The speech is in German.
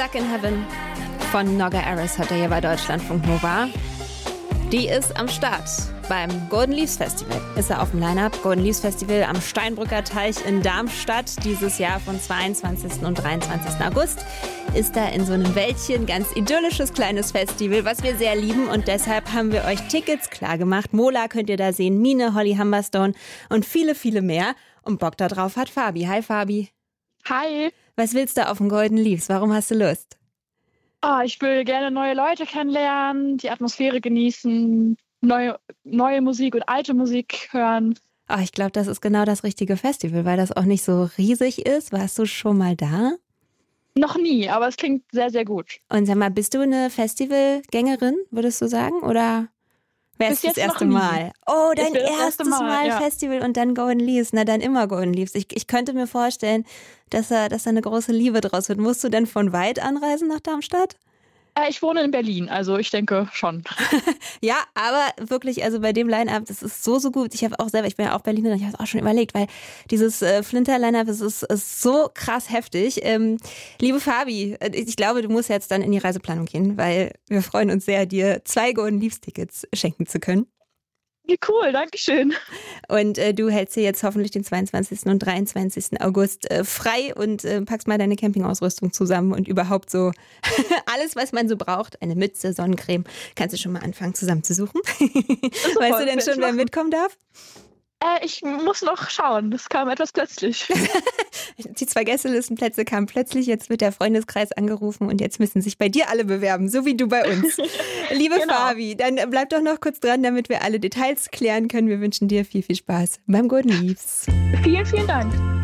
Stuck in Heaven von Nogga Aris hört ihr hier bei Deutschlandfunk Nova. Die ist am Start beim Golden Leaves Festival. Ist er auf dem Line-Up. Golden Leaves Festival am Steinbrücker Teich in Darmstadt. Dieses Jahr von 22. und 23. August ist da in so einem Wäldchen. Ganz idyllisches kleines Festival, was wir sehr lieben. Und deshalb haben wir euch Tickets klar gemacht. Mola könnt ihr da sehen, Mine, Holly Humberstone und viele, viele mehr. Und Bock da drauf hat Fabi. Hi Fabi. Hi. Was willst du auf dem Golden Leaves? Warum hast du Lust? Ich will gerne neue Leute kennenlernen, die Atmosphäre genießen, neue Musik und alte Musik hören. Ich glaube, das ist genau das richtige Festival, weil das auch nicht so riesig ist. Warst du schon mal da? Noch nie, aber es klingt sehr, sehr gut. Und sag mal, bist du eine Festivalgängerin, würdest du sagen? Oder wäre es das erste Mal? Oh, dein erstes Mal ja. Festival und dann Golden Leaves. Na, dann immer Golden Leaves. Ich könnte mir vorstellen, dass da eine große Liebe draus wird. Musst du denn von weit anreisen nach Darmstadt? Ich wohne in Berlin, also ich denke schon. Ja, aber wirklich, also bei dem Line-Up, das ist so, so gut. Ich bin ja auch Berlinerin, ich habe es auch schon überlegt, weil dieses Flinter-Line-Up ist so krass heftig. Liebe Fabi, ich glaube, du musst jetzt dann in die Reiseplanung gehen, weil wir freuen uns sehr, dir 2 Golden Leaves-Tickets schenken zu können. Wie cool, danke schön. Und du hältst dir jetzt hoffentlich den 22. und 23. August frei und packst mal deine Campingausrüstung zusammen und überhaupt so alles, was man so braucht. Eine Mütze, Sonnencreme, kannst du schon mal anfangen zusammenzusuchen. Weißt du denn schon, wer mitkommen darf? Ich muss noch schauen, das kam etwas plötzlich. Die 2 Gästelistenplätze kamen plötzlich, jetzt wird der Freundeskreis angerufen und jetzt müssen sich bei dir alle bewerben, so wie du bei uns. Liebe genau. Fabi, dann bleib doch noch kurz dran, damit wir alle Details klären können. Wir wünschen dir viel, viel Spaß beim Golden Leaves. Vielen, vielen Dank.